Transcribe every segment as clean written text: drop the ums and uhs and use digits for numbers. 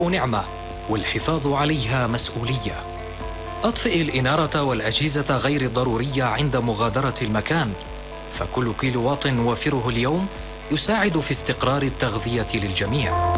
نعمة والحفاظ عليها مسؤولية. أطفئ الإنارة والأجهزة غير الضرورية عند مغادرة المكان، فكل كيلو واط نوفره اليوم يساعد في استقرار التغذية للجميع.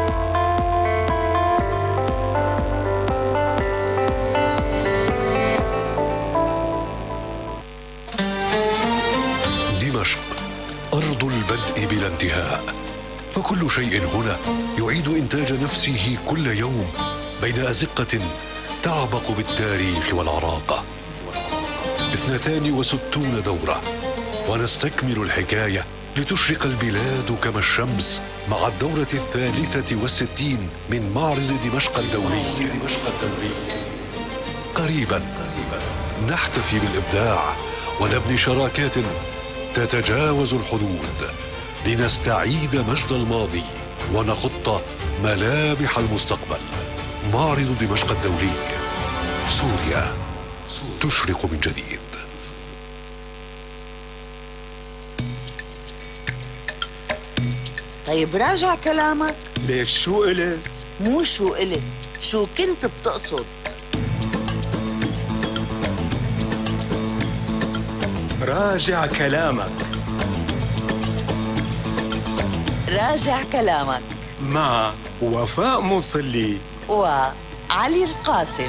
دمشق أرض البدء بلا انتهاء، فكل شيء هنا يعيد إنتاج نفسه كل يوم بين أزقة تعبق بالتاريخ والعراقة. 62 دورة ونستكمل الحكاية لتشرق البلاد كما الشمس مع الدورة 63 من معرض دمشق الدولي. قريبا نحتفي بالإبداع ونبني شراكات تتجاوز الحدود لنستعيد مجد الماضي ونخط ملامح المستقبل. معرض دمشق الدولي، سوريا تشرق من جديد. طيب راجع كلامك. ليش؟ شو قلت؟ مو شو قلت، شو كنت بتقصد؟ راجع كلامك. راجع كلامك مع وفاء مصلي وعلي القاسم.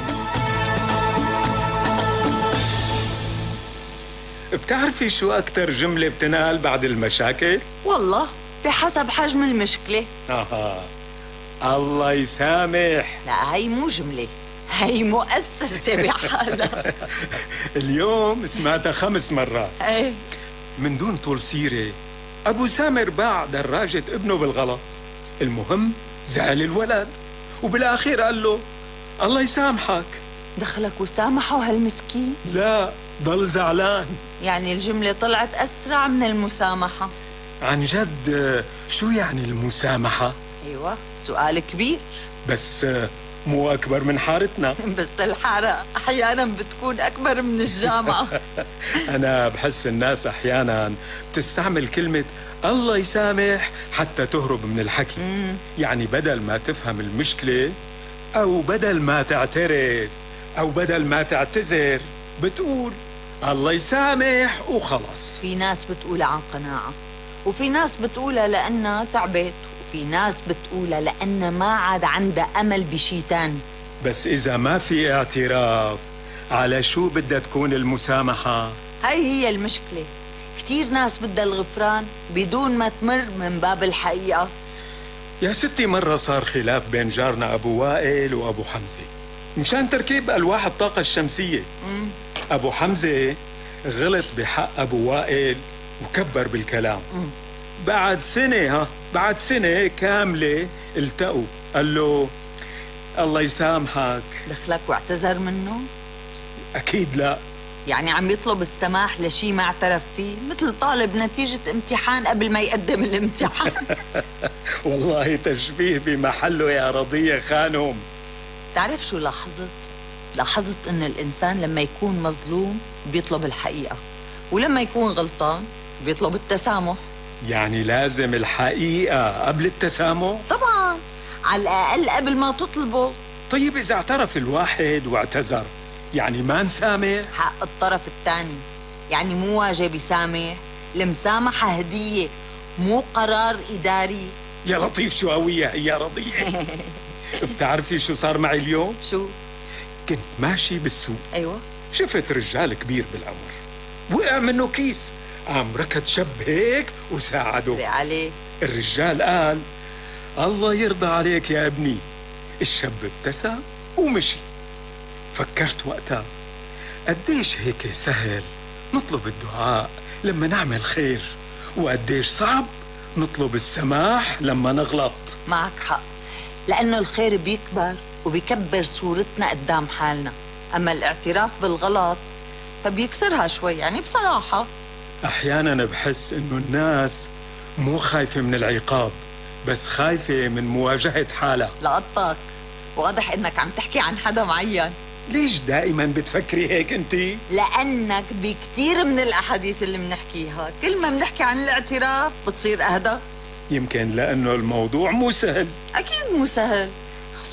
بتعرفي شو أكتر جملة بتنقال بعد المشاكل؟ والله بحسب حجم المشكلة. الله يسامح. لا هي مو جملة، هي مؤسسة بحالها. اليوم سمعتها 5 مرات. ايه من دون طول سيرة، أبو سامر باع دراجة ابنه بالغلط. المهم زعل الولد وبالآخير قال له الله يسامحك. دخلك وسامحه هالمسكين؟ لا، ضل زعلان. يعني الجملة طلعت أسرع من المسامحة. عن جد شو يعني المسامحة؟ أيوة سؤال كبير. بس مو أكبر من حارتنا. بس الحارة أحيانا بتكون أكبر من الجامعة. أنا بحس الناس أحيانا بتستعمل كلمة الله يسامح حتى تهرب من الحكي. يعني بدل ما تفهم المشكلة، أو بدل ما تعترف، أو بدل ما تعتذر، بتقول الله يسامح وخلص. في ناس بتقولها عن قناعة، وفي ناس بتقولها لأنها تعبت، وفي ناس بتقولها لأن ما عاد عندها أمل بشي تاني. بس إذا ما في اعتراف، على شو بدها تكون المسامحة؟ هي المشكلة. كتير ناس بدها الغفران بدون ما تمر من باب الحقيقة. يا ستي مرة صار خلاف بين جارنا أبو وائل وأبو حمزة مشان تركيب ألواح الطاقة الشمسية. أبو حمزة غلط بحق أبو وائل وكبر بالكلام. بعد سنة كاملة التقوا، قال له الله يسامحك. دخلك واعتذر منه؟ أكيد لا. يعني عم يطلب السماح لشي ما اعترف فيه، مثل طالب نتيجة امتحان قبل ما يقدم الامتحان. والله تشبيه بمحله يا رضية خانم. تعرف شو لاحظت؟ لاحظت إن الإنسان لما يكون مظلوم بيطلب الحقيقة، ولما يكون غلطان بيطلب التسامح. يعني لازم الحقيقة قبل التسامح؟ طبعاً، على الأقل قبل ما تطلبه. طيب إذا اعترف الواحد واعتذر، يعني ما نسامح؟ حق الطرف الثاني، يعني مو واجب يسامح. المسامحة هدية، مو قرار إداري. يا لطيف شو قوية يا رضية. بتعرفي شو صار معي اليوم؟ شو؟ كنت ماشي بالسوق. أيوة. شفت رجال كبير بالعمر، وقع منه كيس، قام ركض شب هيك وساعده. عليه. الرجال قال الله يرضى عليك يا ابني. الشاب ابتسم ومشي. فكرت وقتها قديش هيك سهل نطلب الدعاء لما نعمل خير، وقديش صعب نطلب السماح لما نغلط. معك حق، لأنه الخير بيكبر وبيكبر صورتنا قدام حالنا، أما الاعتراف بالغلط فبيكسرها شوي. يعني بصراحة أحيانا بحس إنه الناس مو خايفة من العقاب، بس خايفة من مواجهة حالها. لقطك، واضح إنك عم تحكي عن حدا معين. ليش دائما بتفكري هيك انتي؟ لأنك بكتير من الأحاديث اللي بنحكيها كل ما بنحكي عن الاعتراف بتصير أهدى. يمكن لأنه الموضوع مو سهل. أكيد مو سهل،